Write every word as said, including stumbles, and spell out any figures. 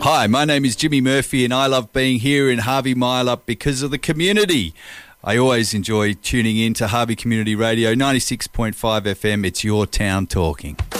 Hi, my name is Jimmy Murphy and I love being here in Harvey Mile because of the community. I always enjoy tuning in to Harvey Community Radio, ninety-six point five F M. It's your town talking.